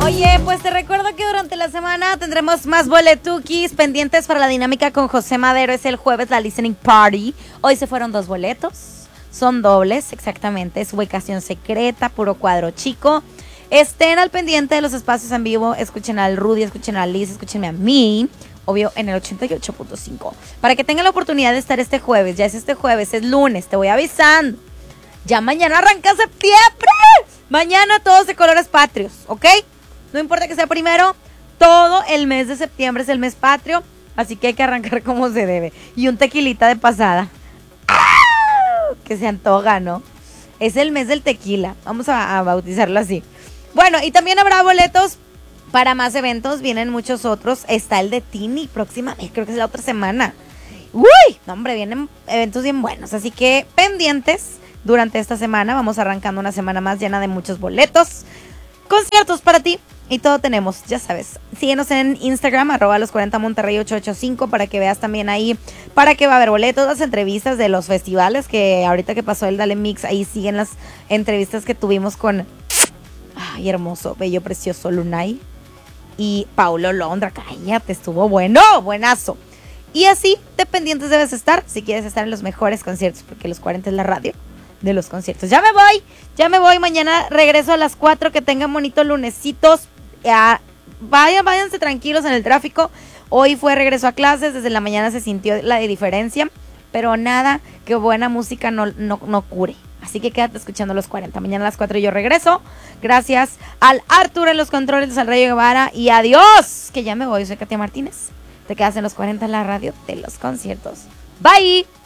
Oye, pues te recuerdo que durante la semana tendremos más boletukis pendientes para la dinámica con José Madero. Es el jueves la listening party. Hoy se fueron 2 boletos. Son dobles, exactamente. Es ubicación secreta, puro cuadro chico. Estén al pendiente de los espacios en vivo. Escuchen al Rudy, escuchen a Liz, escúchenme a mí. Obvio, en el 88.5. Para que tengan la oportunidad de estar este jueves. Ya es este jueves, es lunes, te voy avisando. Ya mañana arranca septiembre. Mañana todos de colores patrios, ¿ok? No importa que sea primero, todo el mes de septiembre es el mes patrio, así que hay que arrancar como se debe. Y un tequilita de pasada. ¡Ah! Que se antoja, ¿no? Es el mes del tequila, vamos a bautizarlo así. Bueno, y también habrá boletos para más eventos, vienen muchos otros. Está el de Tini próximamente, creo que es la otra semana. ¡Uy! No, hombre, vienen eventos bien buenos, así que pendientes durante esta semana. Vamos arrancando una semana más llena de muchos boletos, conciertos para ti. Y todo tenemos, ya sabes. Síguenos en Instagram, @los40monterrey885 para que veas también ahí, para que va a haber boletos, las entrevistas de los festivales, que ahorita que pasó el Dale Mix, ahí siguen las entrevistas que tuvimos con, ay, hermoso, bello, precioso Lunay y Paulo Londra. Cállate, estuvo bueno, buenazo. Y así, dependientes debes estar, si quieres estar en los mejores conciertos, porque los 40 es la radio de los conciertos. Ya me voy, mañana regreso a las 4, que tengan bonitos lunesitos. Váyanse tranquilos en el tráfico. Hoy fue regreso a clases, desde la mañana se sintió la diferencia, pero nada que buena música no cure. Así que quédate escuchando los 40. Mañana a las 4 yo regreso. Gracias al Arturo en los controles, al Rayo Guevara, y adiós, que ya me voy. Soy Katia Martínez. Te quedas en los 40 en la radio de los conciertos. Bye.